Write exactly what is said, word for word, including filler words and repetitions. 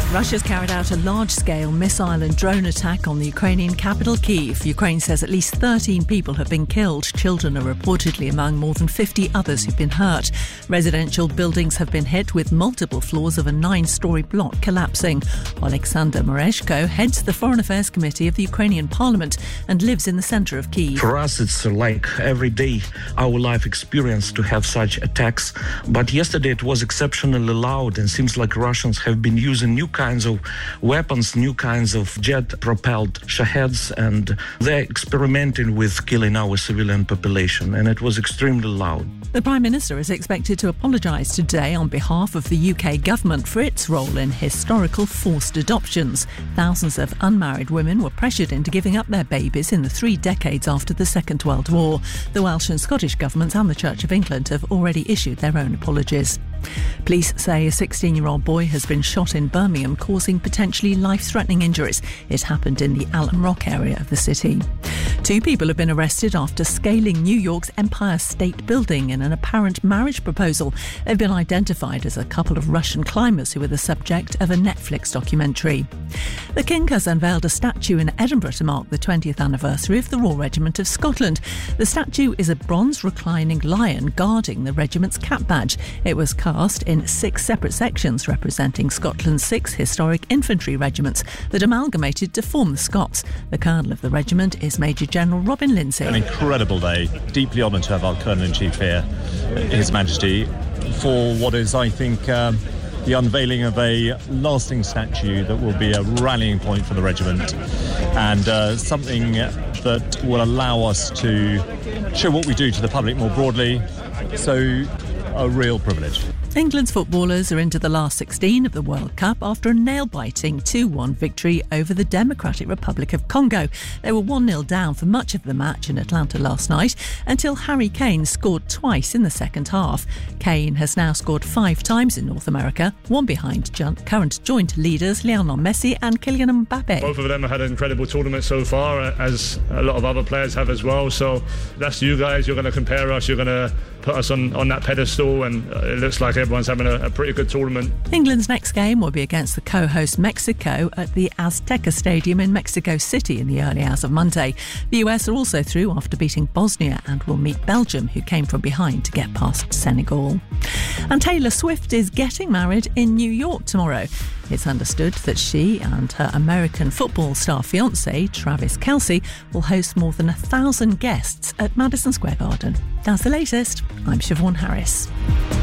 Russia's carried out a large-scale missile and drone attack on the Ukrainian capital, Kyiv. Ukraine says at least thirteen people have been killed. Children are reportedly among more than fifty others who've been hurt. Residential buildings have been hit, with multiple floors of a nine-storey block collapsing. Alexander Mereshko heads the Foreign Affairs Committee of the Ukrainian Parliament and lives in the centre of Kyiv. For us, it's like every day our life experience to have such attacks. But yesterday it was exceptionally loud, and seems like Russians have been using new kinds of weapons, new kinds of jet-propelled Shaheds, and they're experimenting with killing our civilian population, and it was extremely loud. The Prime Minister is expected to apologise today on behalf of the U K government for its role in historical forced adoptions. Thousands of unmarried women were pressured into giving up their babies in the three decades after the Second World War. The Welsh and Scottish governments and the Church of England have already issued their own apologies. Police say a sixteen-year-old boy has been shot in Birmingham, causing potentially life-threatening injuries. It happened in the Alum Rock area of the city. Two people have been arrested after scaling New York's Empire State Building in an apparent marriage proposal. They've been identified as a couple of Russian climbers who were the subject of a Netflix documentary. The King has unveiled a statue in Edinburgh to mark the twentieth anniversary of the Royal Regiment of Scotland. The statue is a bronze reclining lion guarding the regiment's cap badge. It was cast in six separate sections representing Scotland's six historic infantry regiments that amalgamated to form the Scots. The colonel of the regiment is Major General Robin Lindsay. An incredible day. Deeply honoured to have our Colonel-in-Chief here, His Majesty, for what is, I think, um, the unveiling of a lasting statue that will be a rallying point for the regiment, and uh, something that will allow us to show what we do to the public more broadly. So, a real privilege. England's footballers are into the last sixteen of the World Cup after a nail-biting two one victory over the Democratic Republic of Congo. They were one nil down for much of the match in Atlanta last night until Harry Kane scored twice in the second half. Kane has now scored five times in North America, one behind current joint leaders Lionel Messi and Kylian Mbappe. Both of them have had an incredible tournament so far, as a lot of other players have as well. So that's you guys. You're going to compare us. You're going to put us on, on that pedestal, and it looks like everyone's having a, a pretty good tournament. England's next game will be against the co-host Mexico at the Azteca Stadium in Mexico City in the early hours of Monday. The U S are also through after beating Bosnia and will meet Belgium, who came from behind to get past Senegal. And Taylor Swift is getting married in New York tomorrow. It's understood that she and her American football star fiancé, Travis Kelce, will host more than a thousand guests at Madison Square Garden. That's the latest. I'm Siobhan Harris.